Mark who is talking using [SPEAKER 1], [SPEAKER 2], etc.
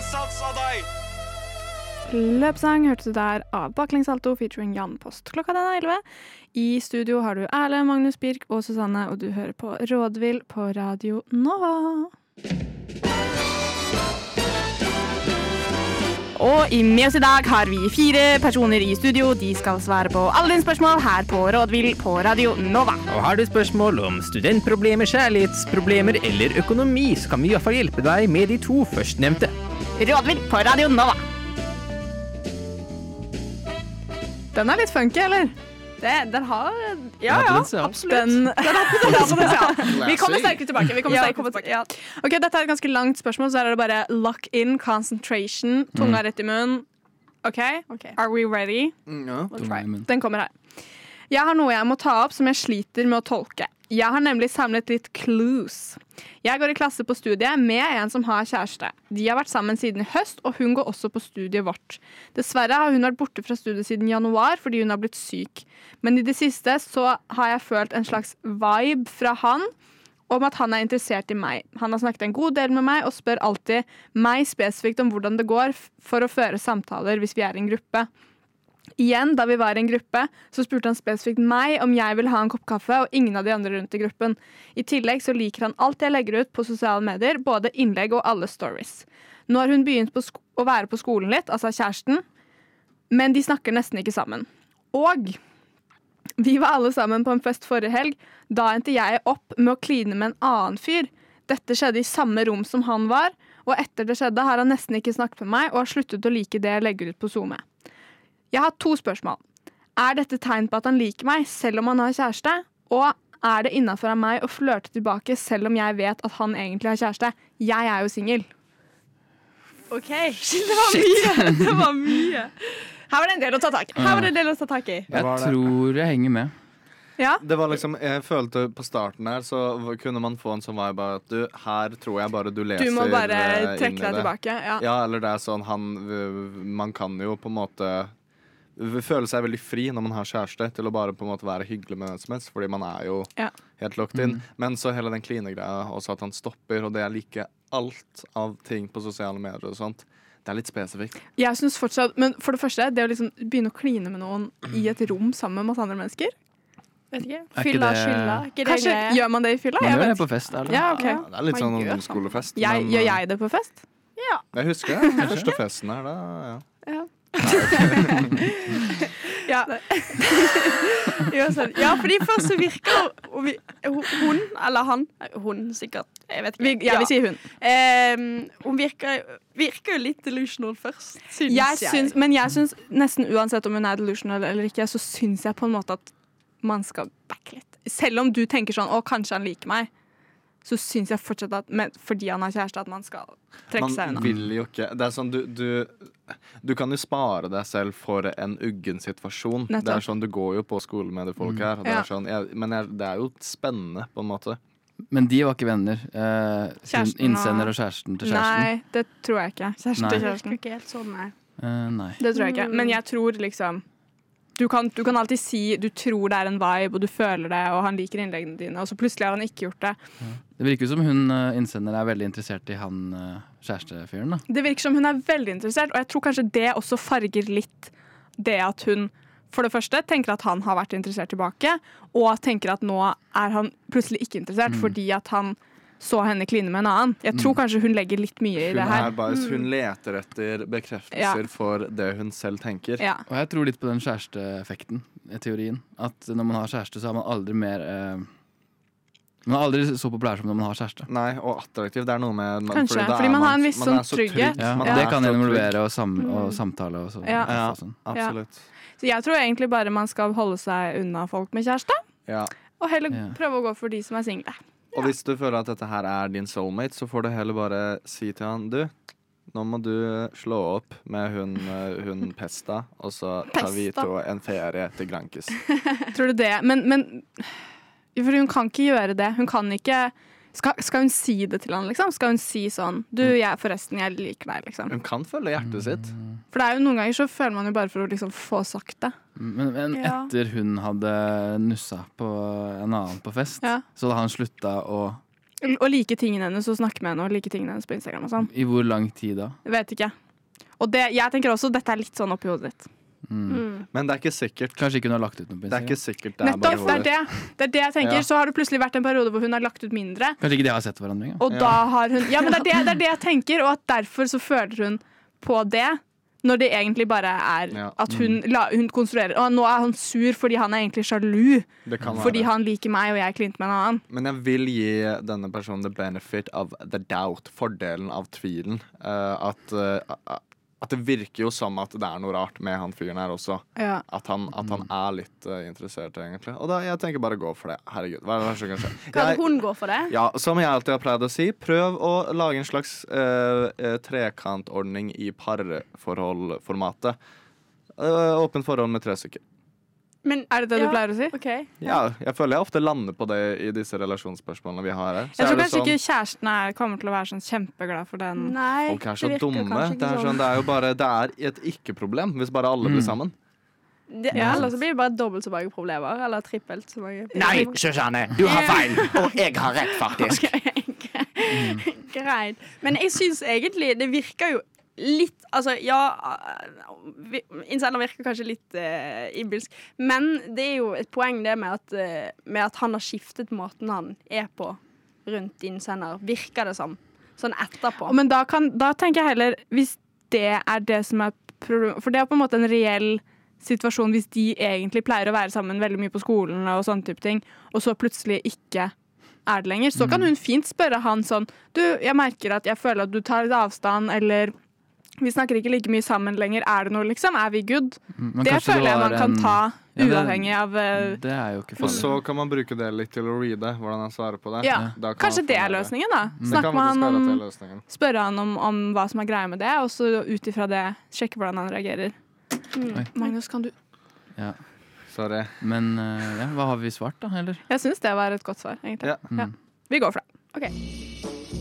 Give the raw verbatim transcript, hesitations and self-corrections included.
[SPEAKER 1] innsats av deg!
[SPEAKER 2] Løpsang hørte du der av Baklengssalto featuring Jan Post. Klokka den er elleve. I studio har du Erle, Magnus Birk og Susanne, og du hører på Rådvill på Radio Nova. Og i med oss i dag har vi fire personer i studio. De skal svare på alle dine spørsmål her på Rådvill på Radio Nova.
[SPEAKER 3] Og har du spørsmål om studentproblemer, kjærlighetsproblemer eller økonomi, så kan vi i hvert fall hjelpe deg med de to førstnevnte.
[SPEAKER 2] Rådvill på Radio Nova. Den er litt funky, eller?
[SPEAKER 4] Det, den har...
[SPEAKER 2] Ja, ja, absolutt. Den, den har potensial. Vi kommer sterkere tilbake. Vi kommer sterkere tilbake. Ja. Ok, dette er et ganske langt spørsmål, så her er det bare lock in, concentration, tunga rett i munnen. Ok? okay. Are we ready?
[SPEAKER 5] Ja,
[SPEAKER 2] tunga i munnen. Den kommer her. Jeg har noe jeg må ta opp som jeg sliter med å tolke. Jeg har nemlig samlet litt clues. Jeg går i klasse på studiet med en som har kjæreste. De har vært sammen siden i høst, og hun går også på studiet vårt. Dessverre har hun vært borte fra studiet siden januar fordi hun har blitt syk. Men i det siste så har jeg følt en slags vibe fra han om at han er interessert i meg. Han har snakket en god del med meg og spør alltid meg spesifikt om hvordan det går for å føre samtaler hvis vi er i en gruppe. Igjen, da vi var i en gruppe, så spurte han spesifikt meg om jeg ville ha en kopp kaffe, og ingen av de andre rundt i gruppen. I tillegg så liker han alt jeg legger ut på sosiale medier, både innlegg og alle stories. Nå har hun begynt på sko- å være på skolen litt, altså kjæresten, men de snakker nesten ikke sammen. Og vi var alle sammen på en fest forrige helg, da endte jeg opp med å kline med en annen fyr. Dette skjedde i samme rom som han var, og etter det skjedde har han nesten ikke snakket med meg, og har sluttet å like det jeg legger ut på Zoom. Jeg har to spørsmål. Er dette tegn på at han liker meg, selv om han har kjæreste? Og er det innenfor av meg å flørte tilbake, selv om jeg vet at han egentlig har kjæreste? Jeg er jo single.
[SPEAKER 4] Ok, det var mye. Det var mye. Her var det en del å ta tak i. Her var det en del å ta tak i.
[SPEAKER 5] Jeg tror jeg henger med.
[SPEAKER 2] Ja.
[SPEAKER 5] Det var liksom, jeg følte på starten her, så kunne man få en sånn vibe at du, her tror jeg bare du leser
[SPEAKER 2] Du må bare
[SPEAKER 5] inn
[SPEAKER 2] trekke
[SPEAKER 5] i
[SPEAKER 2] deg
[SPEAKER 5] det.
[SPEAKER 2] tilbake. Ja.
[SPEAKER 5] Ja, eller det er sånn, han, man kan jo på en måte føle seg veldig fri når man har kjæreste til å bare på en måte være hyggelig med hvem som helst, fordi man er jo
[SPEAKER 2] ja.
[SPEAKER 5] helt locked in.
[SPEAKER 3] Mm.
[SPEAKER 5] Men så hele den kline-greia, også at han stopper, og det er like alt av ting på sosiale medier og sånt. Det er litt spesifikt.
[SPEAKER 2] Jeg synes fortsatt, men for det første, det å liksom begynne å kline med noen i et rom sammen med masse andre mennesker.
[SPEAKER 4] Vet ikke.
[SPEAKER 3] Fylla,
[SPEAKER 4] det... skylda.
[SPEAKER 2] Kanskje gjør man det i fylla?
[SPEAKER 3] Man
[SPEAKER 2] Jeg
[SPEAKER 3] gjør
[SPEAKER 2] vet.
[SPEAKER 3] det på fest, eller?
[SPEAKER 2] Ja, ok.
[SPEAKER 5] Ja, det er litt sånn ungdomsskolefest.
[SPEAKER 2] Jeg,
[SPEAKER 5] men,
[SPEAKER 2] gjør jeg det på fest?
[SPEAKER 4] Ja.
[SPEAKER 5] Jeg husker det. Den første festen her, da. Ja.
[SPEAKER 4] Ja.
[SPEAKER 2] Ja.
[SPEAKER 4] Ja, fordi først så virker hun, hun eller han, hun sikkert, jeg vet ikke.
[SPEAKER 2] Vi, ja,
[SPEAKER 4] ja.
[SPEAKER 2] vi sier hun.
[SPEAKER 4] Um, hun virker, virker jo litt delusional først, synes jeg.
[SPEAKER 2] jeg syns, men jeg synes nesten uansett om hun er delusional eller ikke, så synes jeg på en måte at man skal backe litt. Selv om du tenker sånn, å kanskje han liker meg, så synes jeg fortsatt at men, fordi han har kjæreste at man skal trekke
[SPEAKER 5] man
[SPEAKER 2] seg unna.
[SPEAKER 5] Man vil jo ikke. Det er sånn, du, du, du kan jo spare deg selv for en uggen situasjon.
[SPEAKER 2] Nettopp.
[SPEAKER 5] Det er sånn, du går jo på skole med det folk
[SPEAKER 3] Mm.
[SPEAKER 5] her. Og det
[SPEAKER 2] Ja.
[SPEAKER 5] er sånn, jeg, men jeg, det er jo spennende på en måte.
[SPEAKER 3] Men de var ikke venner. Eh,
[SPEAKER 2] Kjæresten
[SPEAKER 3] innsender
[SPEAKER 2] og-
[SPEAKER 3] og kjæresten til kjæresten.
[SPEAKER 2] Nei, det tror jeg ikke. Kjæresten
[SPEAKER 3] Nei.
[SPEAKER 2] til
[SPEAKER 4] Det
[SPEAKER 2] kjæresten.
[SPEAKER 4] virker ikke helt sånn, nei.
[SPEAKER 3] Eh, nei.
[SPEAKER 2] Det tror jeg ikke. Men jeg tror liksom du kan, du kan alltid si du tror det er en vibe, og du føler det, og han liker innleggene dine, og så plutselig har han ikke gjort det.
[SPEAKER 3] Det virker jo som hun eh, innsender er veldig interessert i han uh, kjærestefyren, da.
[SPEAKER 2] Det virker som hun er veldig interessert, og jeg tror kanskje det også farger litt det at hun for det første tenker at han har vært interessert tilbake, og tenker at nå er han plutselig ikke interessert
[SPEAKER 3] Mm.
[SPEAKER 2] fordi at han så henne kline med en annen. Jeg tror kanskje hun legger litt mye i
[SPEAKER 5] Hun,
[SPEAKER 2] det her.
[SPEAKER 5] er bare, hun leter etter bekreftelser
[SPEAKER 2] Ja.
[SPEAKER 5] for det hun selv tenker.
[SPEAKER 2] Ja.
[SPEAKER 3] Og jeg tror litt på den kjæresteeffekten i teorien. At når man har kjæreste, så er man aldri mer eh, Man er aldri så populær som når man har kjæreste.
[SPEAKER 5] Nei, og attraktiv. Det er noe med
[SPEAKER 2] Kanskje,
[SPEAKER 5] da
[SPEAKER 2] fordi
[SPEAKER 5] er
[SPEAKER 2] man har en viss
[SPEAKER 5] man er
[SPEAKER 2] sånn
[SPEAKER 5] så trygg.
[SPEAKER 2] trygghet.
[SPEAKER 3] Ja,
[SPEAKER 5] Man
[SPEAKER 3] Det
[SPEAKER 5] er
[SPEAKER 3] kan
[SPEAKER 5] så trygg.
[SPEAKER 3] involvere og, sam og samtale og, så,
[SPEAKER 2] Ja.
[SPEAKER 5] Ja,
[SPEAKER 3] og sånn.
[SPEAKER 5] absolutt.
[SPEAKER 2] Så jeg tror egentlig bare man skal holde seg unna folk med kjæreste,
[SPEAKER 5] Ja.
[SPEAKER 2] og heller
[SPEAKER 3] Ja.
[SPEAKER 2] prøve å gå for de som er single.
[SPEAKER 5] Og hvis du føler at dette her er din soulmate, så får du heller bare si til han, du, nå må du slå opp med hun, eh, hun Pesta, og så tar vi
[SPEAKER 2] Pesta.
[SPEAKER 5] to en ferie til Grankes.
[SPEAKER 2] Tror du det? Men, men for hun kan ikke gjøre det. Hun kan ikke skal, skal hun si det til han, liksom? Skal hun si sånn du, jeg, forresten, jeg liker deg, liksom?
[SPEAKER 5] Hun kan følge hjertet sitt.
[SPEAKER 2] For det er jo noen ganger så føler man jo bare for å liksom få sagt det.
[SPEAKER 3] Men, men
[SPEAKER 4] Ja.
[SPEAKER 3] etter hun hadde nussa på en annen på fest,
[SPEAKER 2] Ja.
[SPEAKER 3] så hadde han slutta å
[SPEAKER 2] Og like tingene hennes og snakke med henne og like tingene hennes på Instagram og sånn.
[SPEAKER 3] I hvor lang tid da?
[SPEAKER 2] Jeg vet ikke. Og det, jeg tenker også dette er litt sånn oppi hodet ditt.
[SPEAKER 3] Mm.
[SPEAKER 4] Mm.
[SPEAKER 5] Men det er ikke sikkert.
[SPEAKER 3] Kanskje ikke hun har lagt ut noe på
[SPEAKER 5] Det er
[SPEAKER 3] Instagram.
[SPEAKER 5] ikke sikkert det er
[SPEAKER 2] Nettopp,
[SPEAKER 5] bare
[SPEAKER 2] det er det. Det er det jeg tenker.
[SPEAKER 5] Ja.
[SPEAKER 2] Så har det plutselig vært en periode hvor hun har lagt ut mindre.
[SPEAKER 3] Kanskje ikke de har sett hverandre engang.
[SPEAKER 2] Og
[SPEAKER 5] Ja.
[SPEAKER 2] da har hun Ja, men det er det, det er det jeg tenker, og at derfor så føler hun på det. Når det egentlig bare er
[SPEAKER 5] Ja.
[SPEAKER 2] at hun, la, hun konstruerer. Og nå er han sur fordi han er egentlig sjalu.
[SPEAKER 5] Det kan
[SPEAKER 2] Fordi
[SPEAKER 5] være.
[SPEAKER 2] han liker meg, og jeg klinte med en annen.
[SPEAKER 5] Men jeg vil gi denne personen the benefit of the doubt. Fordelen av tvilen. Eh, at, eh, at det virker jo som at det er noe rart med han fyren her også.
[SPEAKER 2] Ja.
[SPEAKER 5] At han, at han er litt eh, interessert, egentlig. Og da, jeg tenker bare gå for det. Herregud, hva er det som kan skje?
[SPEAKER 4] Kan
[SPEAKER 5] Jeg-
[SPEAKER 4] hun gå for det?
[SPEAKER 5] Ja, som jeg alltid har pleid å si, prøv å lage en slags eh, eh, trekantordning i parforholdformatet. Uh, åpent forhold med tre stykker.
[SPEAKER 4] Men,
[SPEAKER 2] Er det det
[SPEAKER 4] Ja.
[SPEAKER 2] du pleier å si?
[SPEAKER 4] OK.
[SPEAKER 5] Ja, jeg føler jeg ofte lander på det i disse relasjonsspørsmålene vi har her. Så
[SPEAKER 2] Jeg
[SPEAKER 5] er
[SPEAKER 2] tror
[SPEAKER 5] det
[SPEAKER 2] kanskje
[SPEAKER 5] sånn,
[SPEAKER 2] ikke kjæresten er, kommer til å være sånn kjempeglad for den.
[SPEAKER 4] Nei,
[SPEAKER 5] folk er så
[SPEAKER 4] det virker
[SPEAKER 5] dumme.
[SPEAKER 4] kanskje
[SPEAKER 5] Det
[SPEAKER 4] ikke
[SPEAKER 5] er, sånn, det er jo bare Det er et ikke-problem hvis bare alle blir
[SPEAKER 3] Mm.
[SPEAKER 5] sammen.
[SPEAKER 4] Det,
[SPEAKER 2] Ja.
[SPEAKER 4] Ellers så blir det bare dobbelt så mange problemer. Eller trippelt så mange.
[SPEAKER 5] Nei, Susanne, du har feil, og jeg har rett, faktisk.
[SPEAKER 4] Greit. Men jeg syns egentlig det virker jo litt Altså, ja vi- Incellen virker kanskje litt uh, innbilsk, men det er jo et poeng det med at, eh, med at han har skiftet måten han er på rundt innsender, virker det som. Sånn etterpå.
[SPEAKER 2] Men da, kan, da tenker jeg heller, hvis det er det som er problemet. For det er på en måte en reell situasjon hvis de egentlig pleier å være sammen veldig mye på skolen og sånne type ting, og så plutselig ikke er det lenger. Så kan hun fint spørre han sånn Du, jeg merker at jeg føler at du tar litt avstand, eller vi snakker ikke like mye sammen lenger. Er det noe, liksom? Er vi good?
[SPEAKER 3] Mm, men
[SPEAKER 2] Det
[SPEAKER 3] kanskje
[SPEAKER 2] føler jeg
[SPEAKER 3] var
[SPEAKER 2] man kan
[SPEAKER 3] en-
[SPEAKER 2] ta
[SPEAKER 3] Ja, det-
[SPEAKER 2] uavhengig av eh,
[SPEAKER 3] Det er jo ikke
[SPEAKER 5] Og
[SPEAKER 3] farlig.
[SPEAKER 5] så kan man bruke det litt til å reade, hvordan han svarer på det.
[SPEAKER 2] Ja,
[SPEAKER 5] Da kan
[SPEAKER 2] Kanskje
[SPEAKER 5] han
[SPEAKER 2] det
[SPEAKER 5] få
[SPEAKER 2] er
[SPEAKER 5] mer.
[SPEAKER 2] løsningen, da.
[SPEAKER 5] Det
[SPEAKER 2] Snakk
[SPEAKER 5] kan
[SPEAKER 2] med
[SPEAKER 5] faktisk
[SPEAKER 2] han
[SPEAKER 5] være at
[SPEAKER 2] om
[SPEAKER 5] det er løsningen.
[SPEAKER 2] Spørre han om, om hva som er greia med det, og så ut ifra det sjekke hvordan han reagerer.
[SPEAKER 3] Oi.
[SPEAKER 2] Magnus, kan du
[SPEAKER 3] Ja.
[SPEAKER 5] Sorry.
[SPEAKER 3] Men eh, ja, hva har vi svart, da? Eller?
[SPEAKER 2] Jeg syns det var et godt svar, egentlig.
[SPEAKER 5] Ja.
[SPEAKER 3] Mm.
[SPEAKER 2] Vi går for det.
[SPEAKER 4] OK.